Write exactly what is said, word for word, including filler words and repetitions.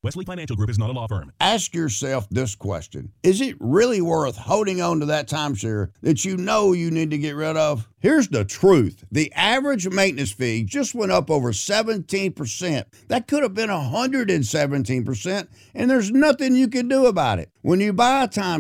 Wesley Financial Group is not a law firm. Ask yourself this question. Is it really worth holding on to that timeshare that you know you need to get rid of? Here's the truth. The average maintenance fee just went up over seventeen percent. That could have been one hundred seventeen percent, and there's nothing you can do about it. When you buy a time